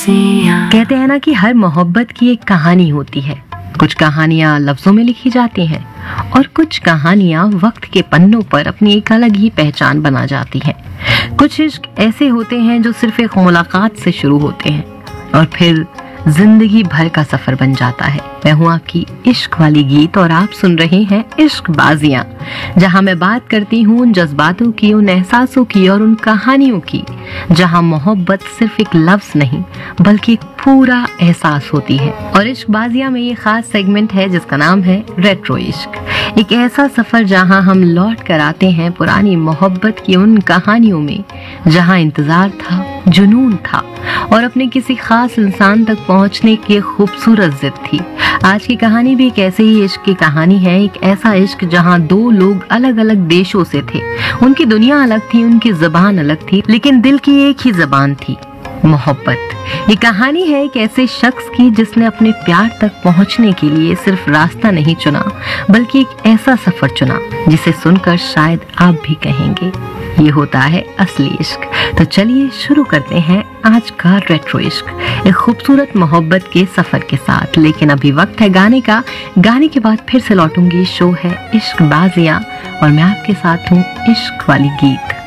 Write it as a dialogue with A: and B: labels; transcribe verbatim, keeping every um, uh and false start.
A: कहते हैं ना कि हर मोहब्बत की एक कहानी होती है। कुछ कहानियां लफ्जों में लिखी जाती हैं और कुछ कहानियां वक्त के पन्नों पर अपनी एक अलग ही पहचान बना जाती हैं। कुछ इश्क ऐसे होते हैं जो सिर्फ एक मुलाकात से शुरू होते हैं और फिर जिंदगी भर का सफर बन जाता है। मैं हूं आपकी इश्क वाली गीत और आप सुन रहे हैं इश्क बाजियां, जहां मैं बात करती हूं उन जज्बातों की, उन एहसासों की और उन कहानियों की जहां मोहब्बत सिर्फ एक लफ्ज नहीं बल्कि एक पूरा एहसास होती है। और इश्क बाजियां में ये खास सेगमेंट है जिसका नाम है रेट्रो इश्क। एक ऐसा सफर जहां हम लौट कर आते हैं पुरानी मोहब्बत की उन कहानियों में जहां इंतजार था, जुनून था और अपने किसी खास इंसान तक पहुंचने की खूबसूरत जिद थी। आज की कहानी भी एक ऐसे ही इश्क की कहानी है। एक ऐसा इश्क जहां दो लोग अलग अलग देशों से थे, उनकी दुनिया अलग थी, उनकी जुबान अलग थी, लेकिन दिल की एक ही जुबान थी, मोहब्बत। ये कहानी है एक ऐसे शख्स की जिसने अपने प्यार तक पहुंचने के लिए सिर्फ रास्ता नहीं चुना बल्कि एक ऐसा सफर चुना जिसे सुनकर शायद आप भी कहेंगे ये होता है असली इश्क। तो चलिए शुरू करते हैं आज का रेट्रो इश्क, एक खूबसूरत मोहब्बत के सफर के साथ। लेकिन अभी वक्त है गाने का। गाने के बाद फिर से लौटूंगी। शो है इश्क बाजियां और मैं आपके साथ हूँ इश्क वाली गीत।